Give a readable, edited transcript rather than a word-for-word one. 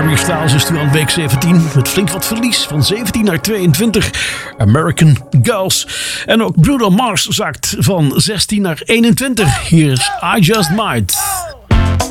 Harry Styles is nu aan week 17 met flink wat verlies van 17 naar 22. American Girls. En ook Bruno Mars zakt van 16 naar 21. Hier is I Just Might.